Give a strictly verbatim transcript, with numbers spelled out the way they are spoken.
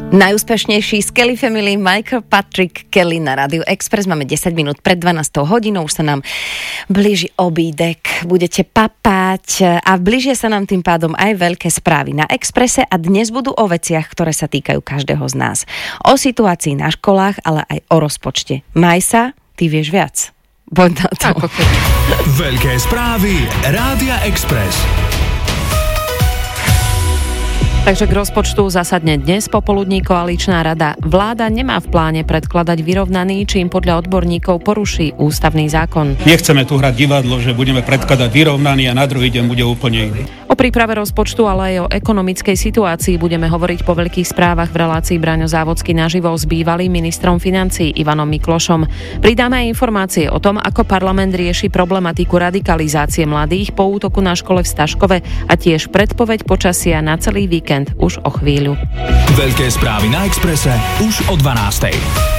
Najúspešnejší z Kelly Family Michael Patrick Kelly na Rádiu Express. Máme desať minút pred dvanástou hodinou, už sa nám blíži obídek, budete papať a blížia sa nám tým pádom aj veľké správy na Expresse a dnes budú o veciach, ktoré sa týkajú každého z nás. O situácii na školách, ale aj o rozpočte. Majsa, ty vieš viac. Poď na to. Veľké správy Rádia Express. Takže k rozpočtu zasadne dnes popoludní koaličná rada. Vláda nemá v pláne predkladať vyrovnaný, čím podľa odborníkov poruší ústavný zákon. Nechceme tu hrať divadlo, že budeme predkladať vyrovnaný a na druhý deň bude úplne iný. O príprave rozpočtu, ale aj o ekonomickej situácii budeme hovoriť po veľkých správach v relácii Braňo Závodský naživo s bývalým ministrom financií Ivanom Miklošom. Pridáme aj informácie o tom, ako parlament rieši problematiku radikalizácie mladých po útoku na škole v Staškove a tiež predpoveď počasia na celý víkend už o chvíľu. Veľké správy na Expresse už o dvanástej.